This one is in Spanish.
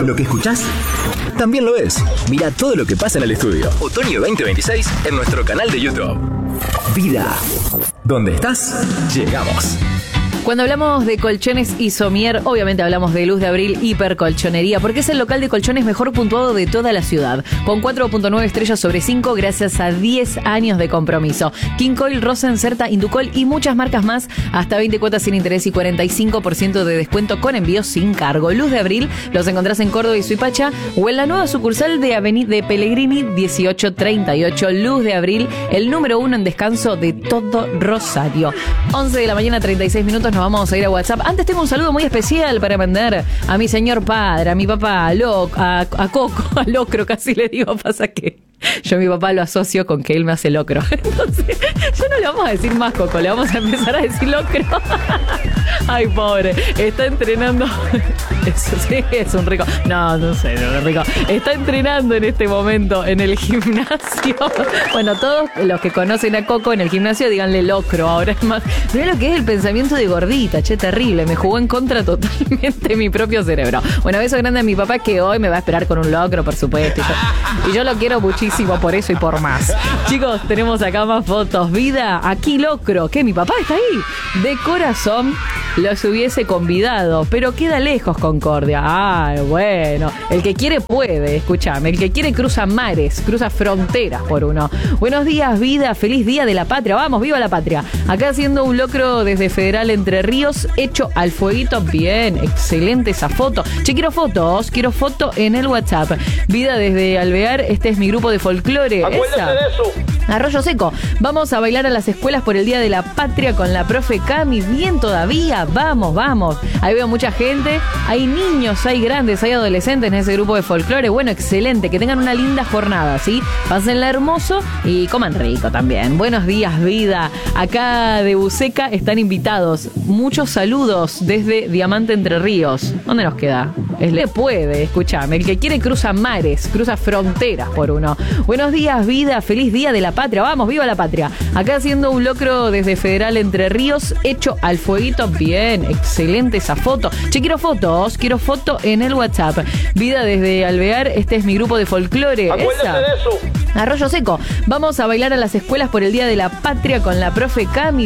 Lo que escuchás también lo ves. Mira todo lo que pasa en el estudio. Otoño 2026 en nuestro canal de YouTube. Vida. ¿Dónde estás? Llegamos. Cuando hablamos de colchones y somier, obviamente hablamos de Luz de Abril Hipercolchonería, porque es el local de colchones mejor puntuado de toda la ciudad, con 4.9 estrellas sobre 5 gracias a 10 años de compromiso. King Coil, Rosen, Certa, Inducol y muchas marcas más, hasta 20 cuotas sin interés y 45% de descuento con envío sin cargo. Luz de Abril los encontrás en Córdoba y Suipacha o en la nueva sucursal de Pellegrini 1838. Luz de Abril, el número 1 en descanso de todo Rosario. 11 de la mañana, 36 minutos. Nos vamos a ir a WhatsApp. Antes tengo un saludo muy especial para mandar a mi señor padre, a mi papá, a Coco, a Locro, casi le digo, pasa que yo a mi papá lo asocio con que él me hace locro. Entonces, ya no le vamos a decir más Coco, le vamos a empezar a decir locro. Ay, pobre, está entrenando. Eso sí, es un rico. No sé, no es rico. Está entrenando en este momento en el gimnasio. Bueno, todos los que conocen a Coco en el gimnasio, díganle locro. Ahora es más. Mirá lo que es el pensamiento de gordita, che, terrible. Me jugó en contra totalmente mi propio cerebro. Bueno, beso grande a mi papá que hoy me va a esperar con un locro, por supuesto. Y yo lo quiero muchísimo por eso y por más. Chicos, tenemos acá más fotos. Vida, aquí locro. ¿Qué? ¿Mi papá está ahí? De corazón los hubiese convidado, pero queda lejos Concordia. Ay, bueno. El que quiere puede, escúchame. El que quiere cruza mares, cruza fronteras por uno. Buenos días, Vida. Feliz Día de la Patria. Vamos, viva la patria. Acá haciendo un locro desde Federal Entre Ríos, hecho al fueguito. Bien, excelente esa foto. Che, quiero foto en el WhatsApp. Vida desde Alvear, este es mi grupo de folclore. Acuérdate de eso. Arroyo Seco. Vamos a bailar a las escuelas por el Día de la Patria con la profe Cami. Bien todavía. Vamos. Ahí veo mucha gente. Hay niños, hay grandes, hay adolescentes en ese grupo de folclore. Bueno, excelente. Que tengan una linda jornada, ¿sí? Pásenla hermoso y coman rico también. Buenos días, Vida. Acá de Buceca están invitados. Muchos saludos desde Diamante Entre Ríos. ¿Dónde nos queda? Le puede, escúchame. El que quiere cruza mares, cruza fronteras por uno. Buenos días, Vida. Feliz Día de la Patria. Vamos, viva la patria. Acá haciendo un locro desde Federal Entre Ríos, hecho al fueguito. Bien, excelente esa foto. Che, quiero foto en el WhatsApp. Vida desde Alvear, este es mi grupo de folclore. Acuérdate de eso. Arroyo Seco. Vamos a bailar a las escuelas por el Día de la Patria con la profe Cami.